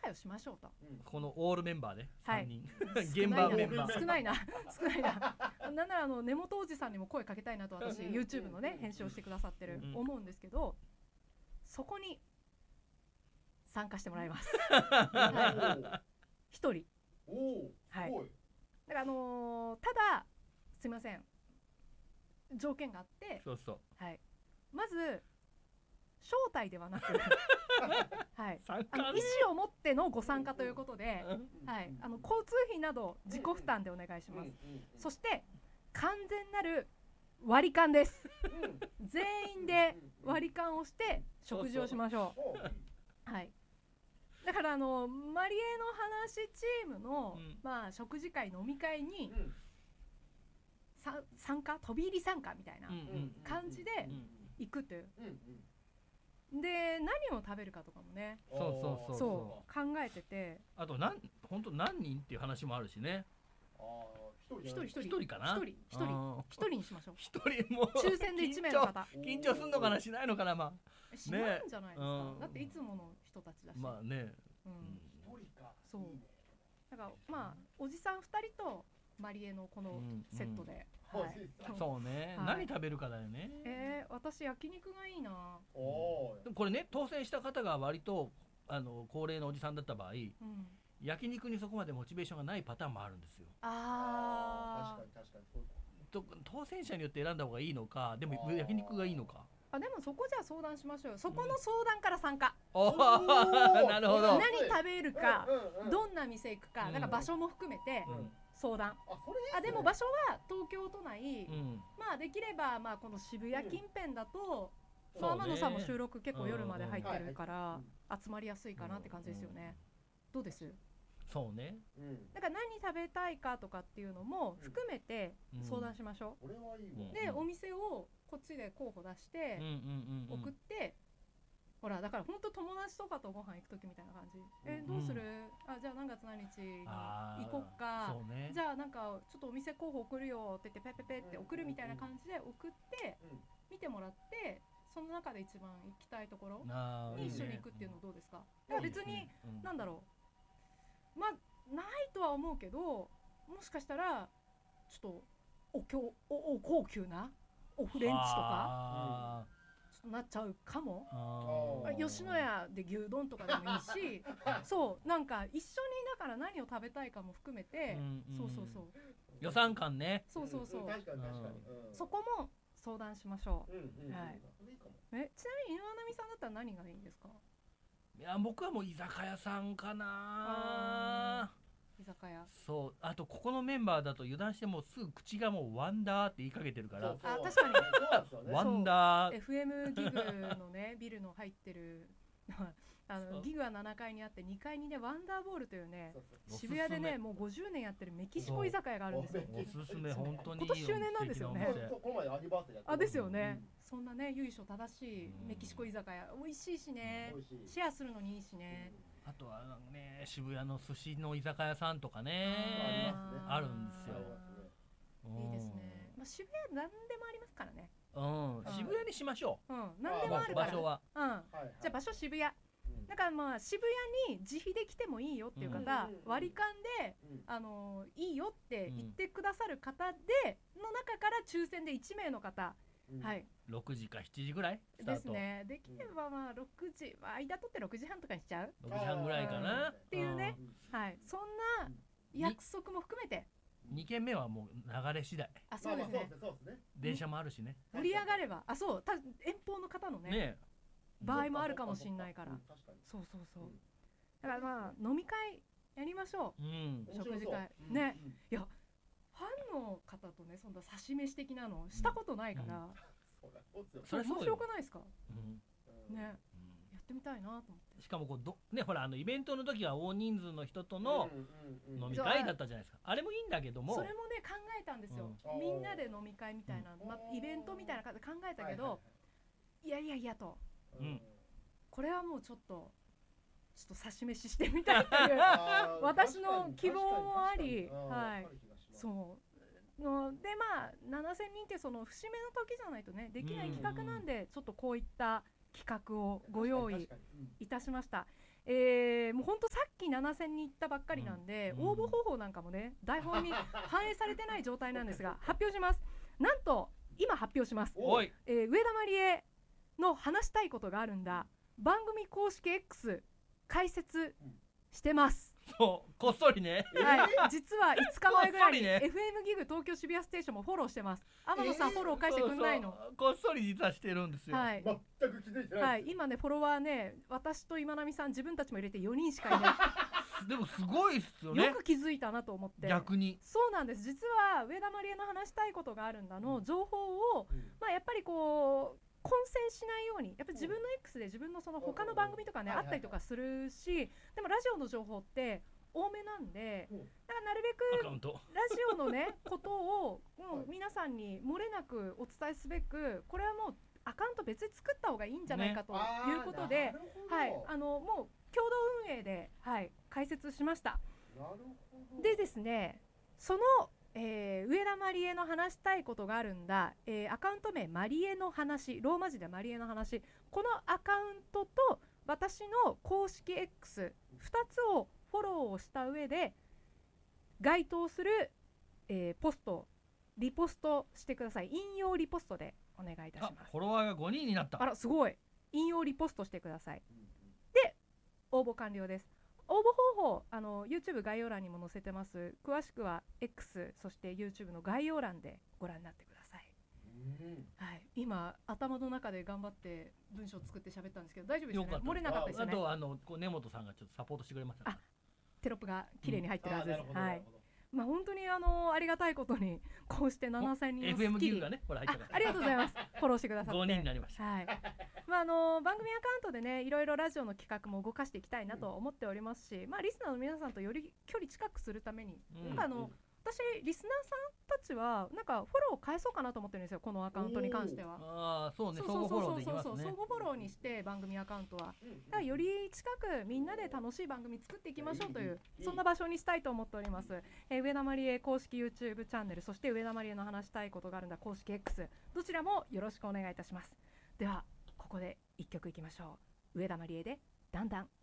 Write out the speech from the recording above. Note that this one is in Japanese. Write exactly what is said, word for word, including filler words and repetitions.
をしましょうと、 うん、このオールメンバーでさんにん、 はい、 現場メンバー少ないな少ないななんならあの根本おじさんにも声かけたいなと私 YouTube のね編集をしてくださってる、うん、思うんですけど、そこに参加してもらいます。はい、一人。 おはい。だからあのー、ただすいません、条件があって、 そうそう、 はい、まず招待ではなくはい、あの意思を持ってのご参加ということで、はい、あの交通費など自己負担でお願いします。そして完全なる割り勘です。全員で割り勘をして食事をしましょう。はい。だからあのマリエの話チームの、うん、まあ食事会飲み会に、うん、さ参加飛び入り参加みたいな感じで行くという。で何を食べるかとかもね、 そうそうそうそう考えてて、 あとなん本当何人っていう話もあるしね。 あ一人一人一人かな。 一人一人一人にしましょう。 一人も抽選で一名の方。 緊張すんのかな、しないのかな、まあ。しないんじゃないですか。だっていつもの人たちだし。 まあね。 うん。一人か。そう。だからまあおじさん二人とマリエのこのセットで。 はい、そうね、はい、何食べるかだよね。 えー、私焼肉がいいな。 おでもこれね、当選した方が割とあの高齢のおじさんだった場合、うん、焼肉にそこまでモチベーションがないパターンもあるんですよ。 ああ、確かに確かにと当選者によって選んだ方がいいのか、でも焼肉がいいのか。 あ、でもそこじゃ相談しましょうよ。そこの相談から参加、 うん、おなるほど。 何食べるか、うんうん、どんな店行くか、うん、なんか場所も含めて、うん相談。あ、それいいですね。あ、でも場所は東京都内、うん、まあできればまあこの渋谷近辺だと、うん、まあ天野さんも収録結構夜まで入ってるから集まりやすいかなって感じですよね。うん、どうです？ そうね。 だから何食べたいかとかっていうのも含めて相談しましょう。 うん、これはいいわ。 でお店をこっちで候補出して送って。ほらだから本当友達とかとご飯行く時みたいな感じ、えどうする、うん、あじゃあ何月何日に行こっか、ね、じゃあなんかちょっとお店候補送るよって言ってペペペって送るみたいな感じで送って見てもらって、その中で一番行きたいところに一緒に行くっていうのどうですか？だから別になんだろう、まあないとは思うけど、もしかしたらちょっとお高おお高級なおフレンチとかなっちゃうかも。吉野家で牛丼とかでもいいしそうなんか一緒にだから何を食べたいかも含めて、うんうん、そうそうそう予算感ね。 そうそうそう、 確かに確かに、 うん、そこも相談しましょう。うんうん、はい。えちなみに岩波さんだったら何がいいんですか？ いや僕はもう居酒屋さんかな。 居酒屋。 そう、あとここのメンバーだと油断してもうすぐ口がもうワンダーって言いかけてるから。 あ確かにワンダーエフエム ギグのねビルの入ってるあのギグはななかいにあってにかいにねワンダーボールというね渋谷でねもうごじゅうねんやってるメキシコ居酒屋があるんですよ。 おすすめ本当に今年周年なんですよね。 この前アニバーサリーやってあですよね、うん、そんなね由緒正しいメキシコ居酒屋美味しいしね、うん、シェアするのにいいしね、 うん、あとはね渋谷の寿司の居酒屋さんとかね あ, あるんですよ。 いいですね、まあ、渋谷何でもありますからね。 うん、うん、渋谷にしましょう。 うん、何でもあるから場所は、 うん、はいはい、じゃあ場所渋谷、うん、だからまあ渋谷に自費で来てもいいよっていう方、うん、割り勘で、うん、あのいいよって言ってくださる方で、うん、の中から抽選でいちめいの方、うん、はい、 ろくじかしちじぐらいですね。できればまあろくじ、まあ、間取ってろくじはんとかにしちゃうろくじはんぐらいかなっていうね、はい、そんな約束も含めてにけんめはもう流れ次第。 あ、そうですね。 電車もあるしね。 盛り上がれば、あ、そう、た遠方の方のね、ね場合もあるかもしれないから。そうそうそう。だからまあ飲み会やりましょう。うん、食事会ね。いや、ファンの方とね、そんな刺し飯的なのしたことないから。それ面白くないですか？ね。やってみたいなと思って。 しかもこうどねほらあのイベントの時は大人数の人との飲み会だったじゃないですか。あれもいいんだけども。 それもね考えたんですよ。うん、みんなで飲み会みたいな、まあイベントみたいな感じで考えたけど、はいはい、いやいやいやと、うん、これはもうちょっとちょっと刺し飯してみたいという私の希望もあり、はい、そうのでまあななせんにんってその節目の時じゃないとねできない企画なんで、ちょっとこういった企画をご用意いたしました。 えー、もうほんとさっきななせんに行ったばっかりなんで、うん、応募方法なんかもね台本に反映されてない状態なんですが発表します。なんと今発表します。 おい、 えー、上田まりえの話したいことがあるんだ番組公式 X 開設してます。 そうこっそりね、 はい、実はいつかまえぐらいに エフエム ギグ東京渋谷ステーションもフォローしてます。天野さん、えー、フォロー返してくんないの？ そうそうこっそり実はしてるんですよ、 はい、 全く気づいてない、 はい、今ねフォロワーね私と今波さん自分たちも入れてよにんしかいないでもすごいっすよね。 よく気づいたなと思って。 逆にそうなんです。実は上田まりえの話したいことがあるんだの情報を、うん、まあやっぱりこう混戦しないようにやっぱり自分の X で自分のその他の番組とかねあったりとかするし、でもラジオの情報って多めなんで、だからなるべくラジオのねことをもう皆さんに漏れなくお伝えすべく、これはもうアカウント別に作った方がいいんじゃないかということで、ね、はい、あのもう共同運営で、はい、開設しました。 なるほど。 でですね、その、えー、上田まりえの話したいことがあるんだ、えー、アカウント名まりえの話、ローマ字でまりえの話、このアカウントと私の公式 X ふたつをフォローをした上で該当する、えー、ポストリポストしてください。引用リポストでお願いいたします。 フォロワーがごにんになった。 あらすごい。引用リポストしてください。で応募完了です。応募方法あの YouTube 概要欄にも載せてます。詳しくは X そして YouTube の概要欄でご覧になってください。はい、今頭の中で頑張って文章を作って喋ったんですけど大丈夫ですよね。漏れなかったですよね。 あとあのこう根本さんがちょっとサポートしてくれました、ね、 あテロップが綺麗に入ってるはずです、 うん、 はい。まあ本当にあのありがたいことにこうしてななせんにんのスッキリエフエム ギグがねほら入ってます。 あ, ありがとうございます。フォローしてくださってごにんになりました、 はい。まああの番組アカウントでねいろいろラジオの企画も動かしていきたいなと思っておりますし、うん、まあリスナーの皆さんとより距離近くするために、うん、なんかあの、うん私リスナーさんたちはなんかフォローを返そうかなと思ってるんですよ、このアカウントに関しては。 ああそうね、相互フォローできますね。 相互フォローにして番組アカウントはだからより近くみんなで楽しい番組作っていきましょうというそんな場所にしたいと思っております。えー、上田まりえ公式 YouTube チャンネルそして上田まりえの話したいことがあるんだ公式 X どちらもよろしくお願いいたします。ではここでいっきょくいきましょう。上田まりえでだんだん